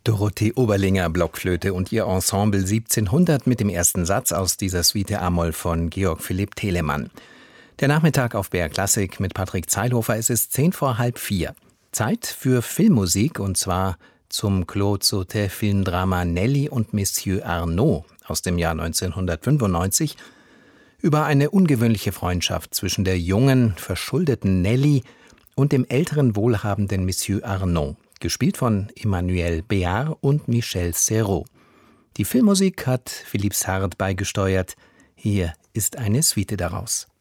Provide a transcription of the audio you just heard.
Dorothee Oberlinger, Blockflöte und ihr Ensemble 1700 mit dem ersten Satz aus dieser Suite A-Moll von Georg Philipp Telemann. Der Nachmittag auf BR Klassik mit Patrick Zeilhofer. Es ist 3:10. Zeit für Filmmusik, und zwar zum Claude Sautet-Filmdrama Nelly und Monsieur Arnaud aus dem Jahr 1995 über eine ungewöhnliche Freundschaft zwischen der jungen, verschuldeten Nelly und dem älteren, wohlhabenden Monsieur Arnaud, gespielt von Emmanuel Béard und Michel Serrault. Die Filmmusik hat Philippe Sard beigesteuert. Hier ist eine Suite daraus.